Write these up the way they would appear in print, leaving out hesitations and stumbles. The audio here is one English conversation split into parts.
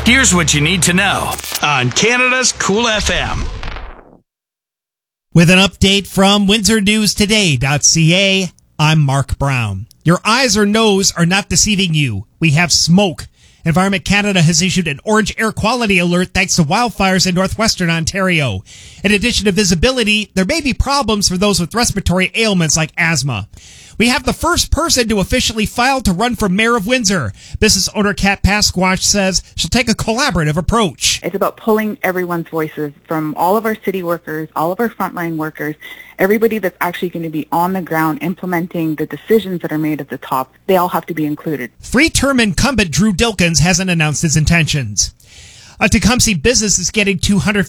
Here's what you need to know on Canada's Cool FM. With an update from WindsorNewsToday.ca, I'm Mark Brown. Your eyes or nose are not deceiving you. We have smoke. Environment Canada has issued an orange air quality alert thanks to wildfires in northwestern Ontario. In addition to visibility, there may be problems for those with respiratory ailments like asthma. We have the first person to officially file to run for mayor of Windsor. Business owner Kat Pasquash says she'll take a collaborative approach. It's about pulling everyone's voices from all of our city workers, all of our frontline workers, everybody that's actually going to be on the ground implementing the decisions that are made at the top. They all have to be included. Three-term incumbent Drew Dilkins hasn't announced his intentions. A Tecumseh business is getting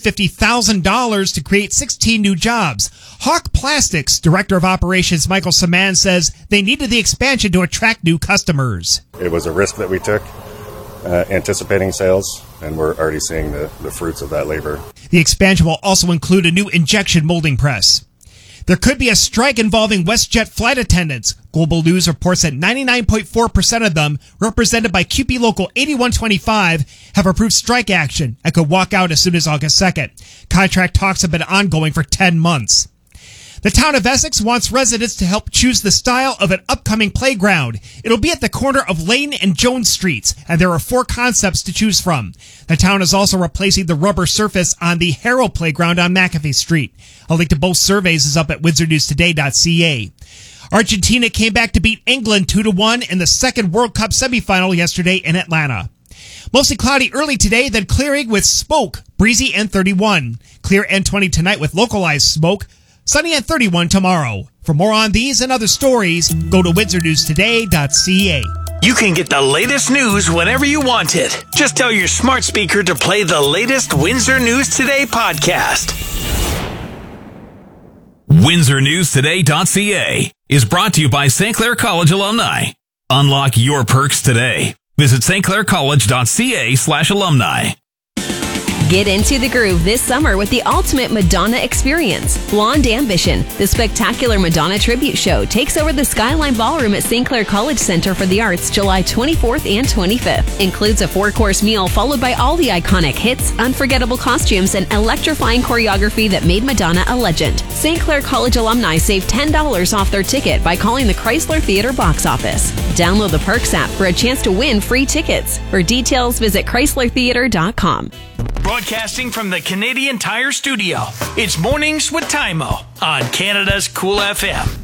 $250,000 to create 16 new jobs. Hawk Plastics Director of Operations Michael Saman says they needed the expansion to attract new customers. It was a risk that we took, anticipating sales, and we're already seeing the fruits of that labor. The expansion will also include a new injection molding press. There could be a strike involving WestJet flight attendants. Global News reports that 99.4% of them, represented by QP Local 8125, have approved strike action and could walk out as soon as August 2nd. Contract talks have been ongoing for 10 months. The town of Essex wants residents to help choose the style of an upcoming playground. It'll be at the corner of Lane and Jones Streets, and there are 4 concepts to choose from. The town is also replacing the rubber surface on the Harrow Playground on McAfee Street. A link to both surveys is up at WindsorNewsToday.ca. Argentina came back to beat England 2-1 in the second World Cup semifinal yesterday in Atlanta. Mostly cloudy early today, then clearing with smoke, breezy and 31. Clear and 20 tonight with localized smoke. Sunny and 31 tomorrow. For more on these and other stories, go to WindsorNewsToday.ca. You can get the latest news whenever you want it. Just tell your smart speaker to play the latest Windsor News Today podcast. WindsorNewsToday.ca is brought to you by St. Clair College alumni. Unlock your perks today. Visit stclaircollege.ca/alumni. Get into the groove this summer with the ultimate Madonna experience. Blonde Ambition, the spectacular Madonna tribute show, takes over the Skyline Ballroom at St. Clair College Center for the Arts July 24th and 25th. Includes a 4-course meal followed by all the iconic hits, unforgettable costumes, and electrifying choreography that made Madonna a legend. St. Clair College alumni save $10 off their ticket by calling the Chrysler Theater box office. Download the Perks app for a chance to win free tickets. For details, visit ChryslerTheater.com. Broadcasting from the Canadian Tire Studio, it's Mornings with Tymo on Canada's Cool FM.